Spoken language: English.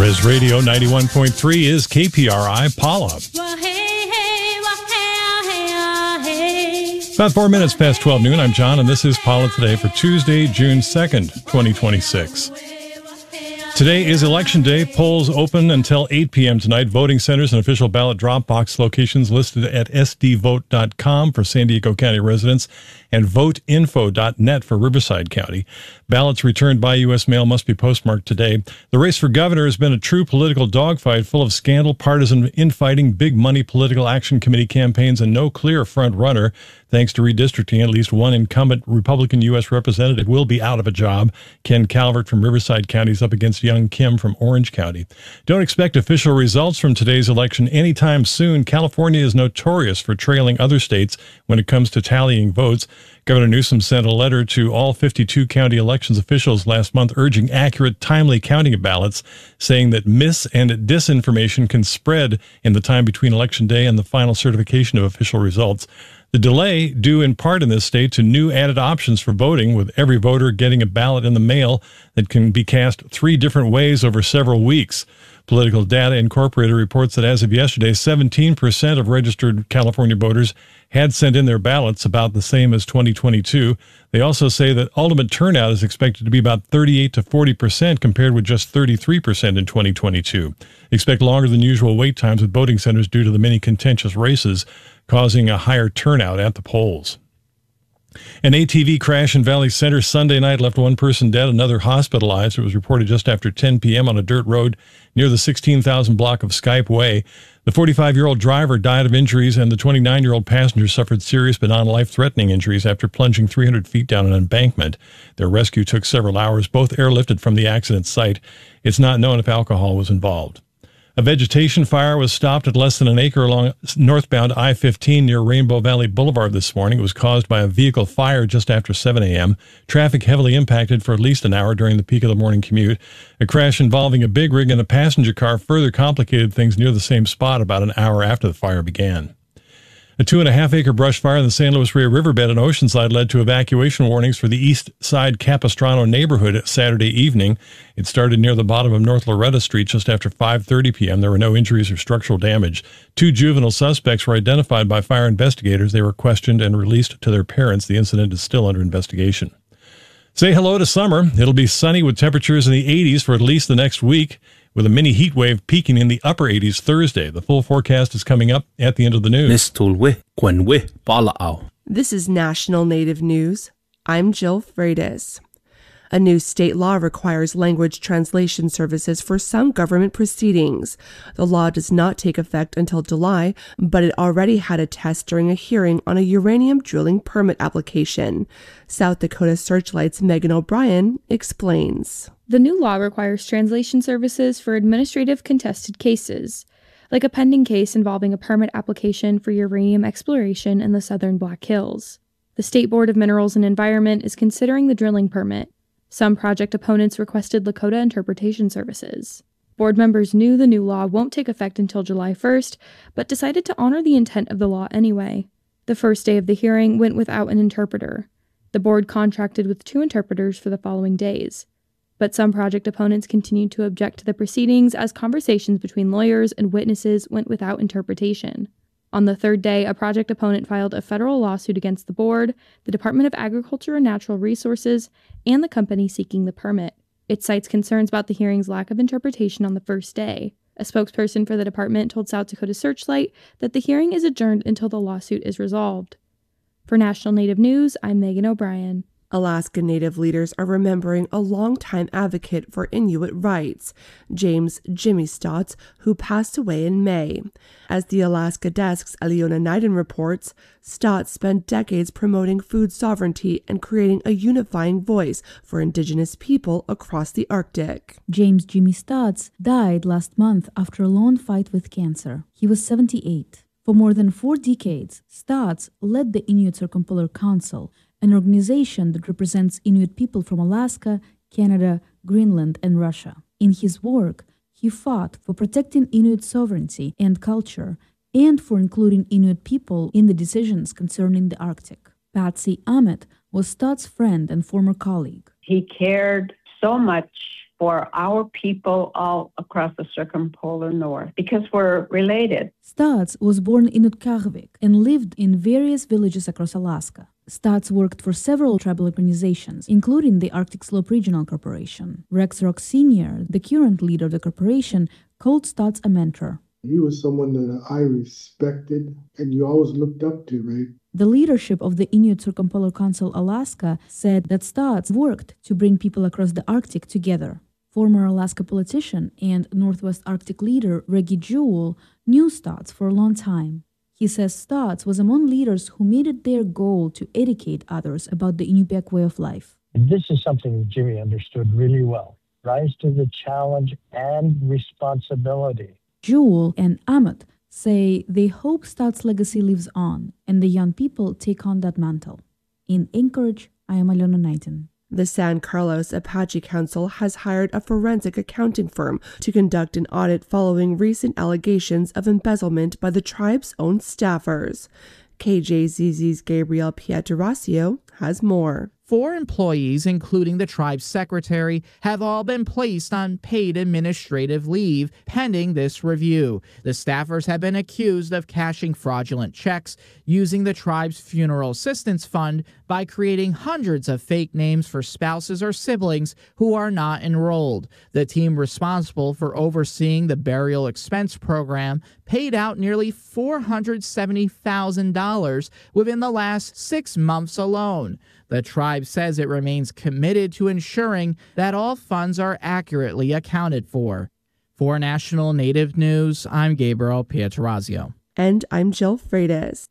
Res Radio 91.3 is KPRI Paula. About 4 minutes past 12 noon, I'm John, and this is Paula Today for Tuesday, June 2nd, 2026. Today is Election Day. Polls open until 8 p.m. tonight. Voting centers and official ballot drop box locations listed at sdvote.com for San Diego County residents and voteinfo.net for Riverside County. Ballots returned by U.S. mail must be postmarked today. The race for governor has been a true political dogfight full of scandal, partisan infighting, big money political action committee campaigns, and no clear front runner. Thanks to redistricting, at least one incumbent Republican U.S. representative will be out of a job. Ken Calvert from Riverside County is up against Young Kim from Orange County. Don't expect official results from today's election anytime soon. California is notorious for trailing other states when it comes to tallying votes. Governor Newsom sent a letter to all 52 county elections officials last month urging accurate, timely counting of ballots, saying that mis- and disinformation can spread in the time between Election Day and the final certification of official results. The delay due in part in this state to new added options for voting, with every voter getting a ballot in the mail that can be cast 3 different ways over several weeks. Political Data Incorporated reports that as of yesterday, 17% of registered California voters had sent in their ballots, about the same as 2022. They also say that ultimate turnout is expected to be about 38 to 40% compared with just 33% in 2022. Expect longer than usual wait times at voting centers due to the many contentious races, causing a higher turnout at the polls. An ATV crash in Valley Center Sunday night left one person dead, another hospitalized. It was reported just after 10 p.m. on a dirt road near the 16,000 block of Skype Way. The 45-year-old driver died of injuries, and the 29-year-old passenger suffered serious but non-life-threatening injuries after plunging 300 feet down an embankment. Their rescue took several hours, both airlifted from the accident site. It's not known if alcohol was involved. A vegetation fire was stopped at less than an acre along northbound I-15 near Rainbow Valley Boulevard this morning. It was caused by a vehicle fire just after 7 a.m. Traffic heavily impacted for at least an hour during the peak of the morning commute. A crash involving a big rig and a passenger car further complicated things near the same spot about an hour after the fire began. A 2.5-acre brush fire in the San Luis Rio Riverbed in Oceanside led to evacuation warnings for the East Side Capistrano neighborhood Saturday evening. It started near the bottom of North Loretta Street just after 5:30 p.m. There were no injuries or structural damage. 2 juvenile suspects were identified by fire investigators. They were questioned and released to their parents. The incident is still under investigation. Say hello to summer. It'll be sunny with temperatures in the 80s for at least the next week, with a mini heat wave peaking in the upper 80s Thursday. The full forecast is coming up at the end of the news. This is National Native News. I'm Jill Freitas. A new state law requires language translation services for some government proceedings. The law does not take effect until July, but it already had a test during a hearing on a uranium drilling permit application. South Dakota Searchlight's Megan O'Brien explains. The new law requires translation services for administrative contested cases, like a pending case involving a permit application for uranium exploration in the southern Black Hills. The State Board of Minerals and Environment is considering the drilling permit. Some project opponents requested Lakota interpretation services. Board members knew the new law won't take effect until July 1st, but decided to honor the intent of the law anyway. The first day of the hearing went without an interpreter. The board contracted with 2 interpreters for the following days. But some project opponents continued to object to the proceedings as conversations between lawyers and witnesses went without interpretation. On the 3rd day, a project opponent filed a federal lawsuit against the board, the Department of Agriculture and Natural Resources, and the company seeking the permit. It cites concerns about the hearing's lack of interpretation on the first day. A spokesperson for the department told South Dakota Searchlight that the hearing is adjourned until the lawsuit is resolved. For National Native News, I'm Megan O'Brien. Alaska Native leaders are remembering a longtime advocate for Inuit rights, James Jimmy Stotts, who passed away in May. As the Alaska Desk's Aliona Nyden reports, Stotts spent decades promoting food sovereignty and creating a unifying voice for Indigenous people across the Arctic. James Jimmy Stotts died last month after a long fight with cancer. He was 78. For more than 4 decades, Stotts led the Inuit Circumpolar Council, an organization that represents Inuit people from Alaska, Canada, Greenland, and Russia. In his work, he fought for protecting Inuit sovereignty and culture, and for including Inuit people in the decisions concerning the Arctic. Patsy Ahmet was Stotts' friend and former colleague. He cared so much for our people all across the circumpolar north because we're related. Stotts was born in Utqiagvik and lived in various villages across Alaska. Stotts worked for several tribal organizations, including the Arctic Slope Regional Corporation. Rex Rock Sr., the current leader of the corporation, called Stotts a mentor. He was someone that I respected and you always looked up to, right? The leadership of the Inuit Circumpolar Council Alaska said that Stotts worked to bring people across the Arctic together. Former Alaska politician and Northwest Arctic leader Reggie Jewell knew Stotts for a long time. He says Stotts was among leaders who made it their goal to educate others about the Inupiaq way of life. And this is something that Jimmy understood really well. Rise to the challenge and responsibility. Jewell and Ammett say they hope Stotts' legacy lives on and the young people take on that mantle. In Anchorage, I am Alona Knighton. The San Carlos Apache Council has hired a forensic accounting firm to conduct an audit following recent allegations of embezzlement by the tribe's own staffers. KJZZ's Gabriel Pietrasio has more. 4 employees, including the tribe's secretary, have all been placed on paid administrative leave pending this review. The staffers have been accused of cashing fraudulent checks using the tribe's funeral assistance fund by creating hundreds of fake names for spouses or siblings who are not enrolled. The team responsible for overseeing the burial expense program paid out nearly $470,000 within the last 6 months alone. The tribe says it remains committed to ensuring that all funds are accurately accounted for. For National Native News, I'm Gabriel Pietrasio. And I'm Jill Freitas.